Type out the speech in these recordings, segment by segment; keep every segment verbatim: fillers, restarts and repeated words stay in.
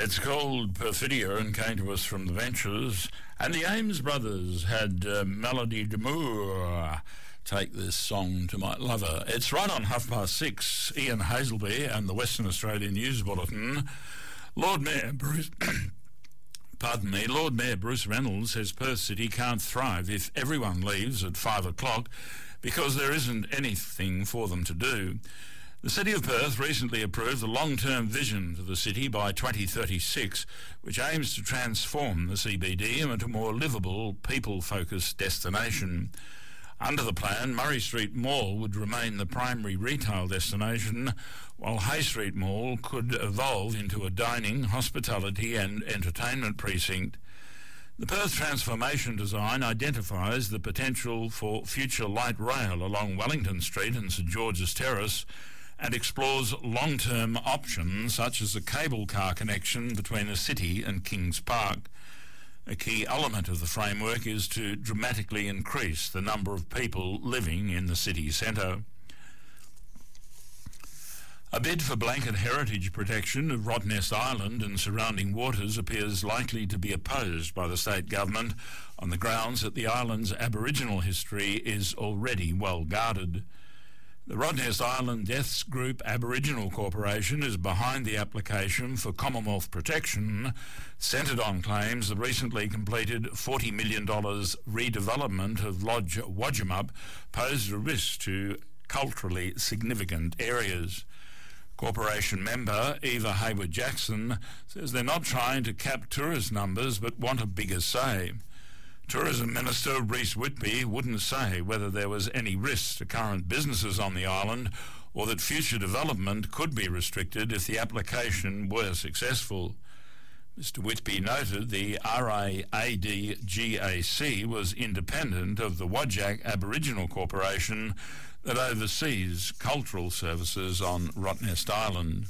It's called Perfidia and came to us from the Ventures. And the Ames brothers had uh, Melody D'Amour. Take this song to my lover. It's right on half past six. Ian Hazelby and the Western Australian News Bulletin. Lord Mayor Bruce... Pardon me, Lord Mayor Bruce Reynolds says Perth City can't thrive if everyone leaves at five o'clock because there isn't anything for them to do. The City of Perth recently approved a long-term vision for the city by twenty thirty-six, which aims to transform the C B D into a more livable, people-focused destination. Under the plan, Murray Street Mall would remain the primary retail destination, while Hay Street Mall could evolve into a dining, hospitality and entertainment precinct. The Perth Transformation Design identifies the potential for future light rail along Wellington Street and St George's Terrace and explores long-term options such as a cable car connection between the city and Kings Park. A key element of the framework is to dramatically increase the number of people living in the city centre. A bid for blanket heritage protection of Rottnest Island and surrounding waters appears likely to be opposed by the state government on the grounds that the island's Aboriginal history is already well guarded. The Rottnest Island Deaths Group Aboriginal Corporation is behind the application for Commonwealth protection, centred on claims the recently completed forty million dollars redevelopment of Lodge Wadjamup posed a risk to culturally significant areas. Corporation member Eva Hayward-Jackson says they're not trying to cap tourist numbers but want a bigger say. Tourism Minister Rhys Whitby wouldn't say whether there was any risk to current businesses on the island or that future development could be restricted if the application were successful. Mister Whitby noted the R A A D G A C was independent of the Wadjak Aboriginal Corporation that oversees cultural services on Rottnest Island.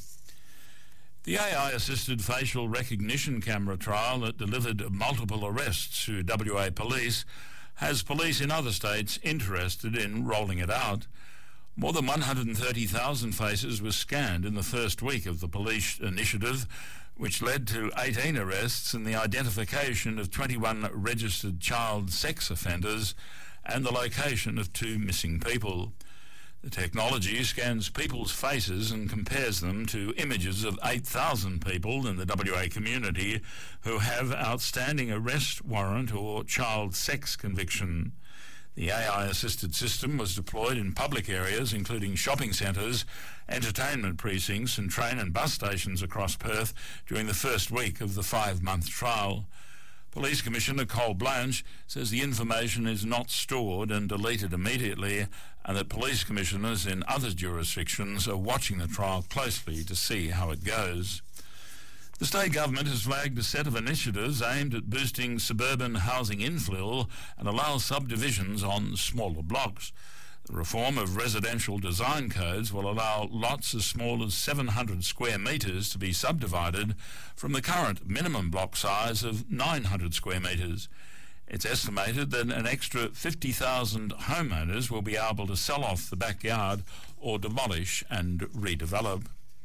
The A I-assisted facial recognition camera trial that delivered multiple arrests to W A police has police in other states interested in rolling it out. More than one hundred thirty thousand faces were scanned in the first week of the police initiative, which led to eighteen arrests and the identification of twenty-one registered child sex offenders and the location of two missing people. The technology scans people's faces and compares them to images of eight thousand people in the W A community who have outstanding arrest warrant or child sex conviction. The A I-assisted system was deployed in public areas including shopping centres, entertainment precincts and train and bus stations across Perth during the first week of the five-month trial. Police Commissioner Cole Blanche says the information is not stored and deleted immediately and that police commissioners in other jurisdictions are watching the trial closely to see how it goes. The state government has flagged a set of initiatives aimed at boosting suburban housing infill and allow subdivisions on smaller blocks. The reform of residential design codes will allow lots as small as seven hundred square metres to be subdivided from the current minimum block size of nine hundred square metres. It's estimated that an extra fifty thousand homeowners will be able to sell off the backyard or demolish and redevelop.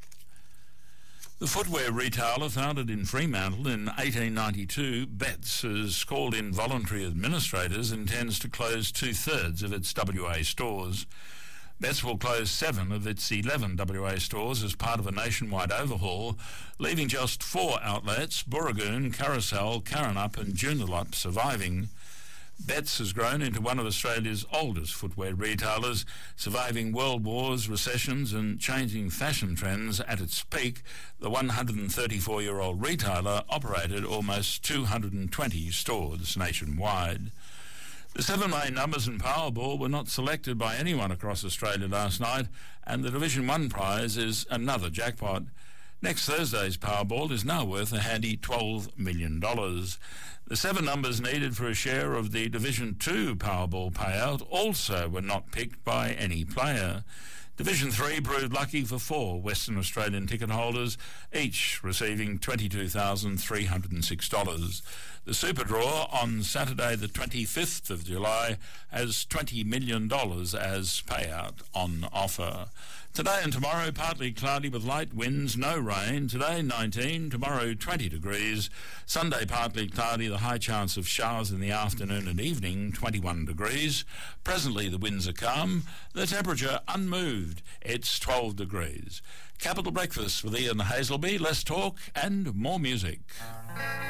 The footwear retailer founded in Fremantle in eighteen ninety-two, Betts, has called in voluntary administrators and intends to close two-thirds of its W A stores. Betts will close seven of its eleven W A stores as part of a nationwide overhaul, leaving just four outlets, Booragoon, Carousel, Karrinyup and Joondalup, surviving. Betts has grown into one of Australia's oldest footwear retailers, surviving world wars, recessions and changing fashion trends. At its peak, the one hundred thirty-four-year-old retailer operated almost two hundred twenty stores nationwide. The seven main numbers in Powerball were not selected by anyone across Australia last night, and the Division one prize is another jackpot. Next Thursday's Powerball is now worth a handy twelve million dollars. The seven numbers needed for a share of the Division two Powerball payout also were not picked by any player. Division three proved lucky for four Western Australian ticket holders, each receiving twenty-two thousand three hundred six dollars. The Super Draw on Saturday the twenty-fifth of July has twenty million dollars as payout on offer. Today and tomorrow, partly cloudy with light winds, no rain. Today, nineteen, tomorrow, twenty degrees. Sunday, partly cloudy, the high chance of showers in the afternoon and evening, twenty-one degrees. Presently, the winds are calm. The temperature unmoved. It's twelve degrees. Capital Breakfast with Ian Hazelby. Less talk and more music.